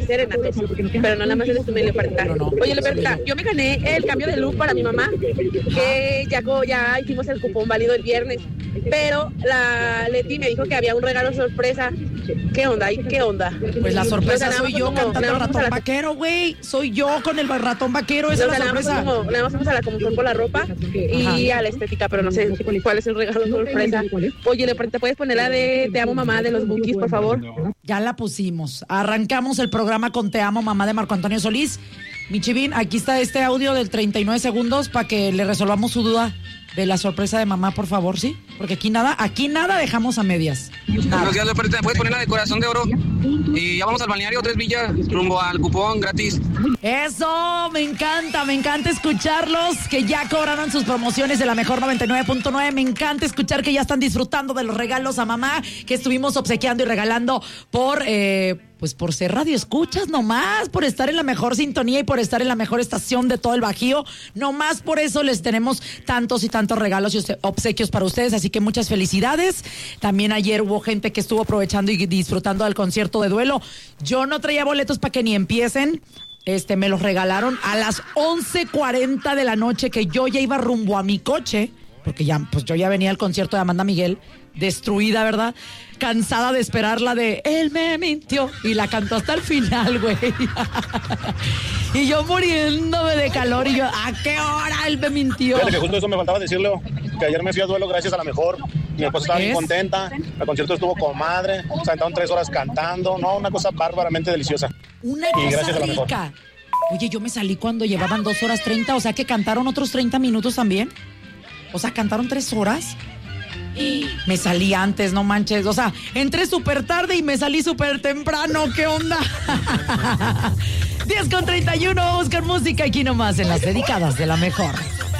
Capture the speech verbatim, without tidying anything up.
serenatos, pero no nada más eres tú, Leoparita. No, no, Oye, Leoparita, yo me gané el cambio de look para mi mamá, que ya, ya hicimos el cupón válido el viernes, pero la Leti me dijo que había un regalo sorpresa. ¿Qué onda? ¿Y qué onda? Pues la sorpresa Nos soy yo como, cantando el ratón la... vaquero, güey. Soy yo con el ratón vaquero, esa es la sorpresa. Como, nada más fuimos a la comisión con la ropa y Ajá. a la estética, pero no sé cuál es el regalo sorpresa. Oye, ¿te puedes poner la de Te amo mamá de los Bukis, por favor? Ya la pusimos. Arrancamos el programa con Te amo mamá de Marco Antonio Solís. Mi Chivín, aquí está este audio del treinta y nueve segundos para que le resolvamos su duda de la sorpresa de mamá, por favor, ¿sí? Porque aquí nada, aquí nada dejamos a medias. Nada. Buenos días, Leoparita, ¿me puedes poner la de Corazón de Oro? Y ya vamos al balneario Tres Villas, rumbo al cupón gratis. Eso, me encanta, me encanta escucharlos, que ya cobraron sus promociones de la mejor noventa y nueve punto nueve. Me encanta escuchar que ya están disfrutando de los regalos a mamá que estuvimos obsequiando y regalando por... Eh, Pues por ser radio escuchas nomás, por estar en la mejor sintonía y por estar en la mejor estación de todo el Bajío. Nomás por eso les tenemos tantos y tantos regalos y obsequios para ustedes, así que muchas felicidades. También ayer hubo gente que estuvo aprovechando y disfrutando del concierto de Duelo. Yo no traía boletos para que ni empiecen. Este, me los regalaron a las once cuarenta de la noche, que yo ya iba rumbo a mi coche, porque ya, pues yo ya venía al concierto de Amanda Miguel, destruida, ¿verdad? Cansada de esperarla de Él me mintió, y la cantó hasta el final, güey. Y yo muriéndome de calor, y yo, ¿a qué hora Él me mintió? Fíjate que justo eso me faltaba decirle, que ayer me fui a Duelo gracias a la mejor. Mi esposa estaba bien contenta, el concierto estuvo con madre, se aventaron tres horas cantando, no, una cosa bárbaramente deliciosa. Una y cosa gracias a la mejor. rica. Oye, yo me salí cuando llevaban dos horas treinta, o sea que cantaron otros treinta minutos también. O sea, cantaron tres horas. Me salí antes, no manches. O sea, entré súper tarde y me salí súper temprano. ¿Qué onda? diez con treinta y uno, vamos con música aquí nomás en las dedicadas de la mejor.